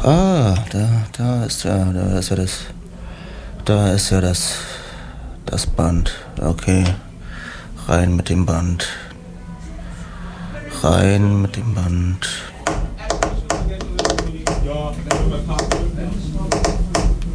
Da ist ja das Band. Okay, rein mit dem Band. Rein mit dem Band.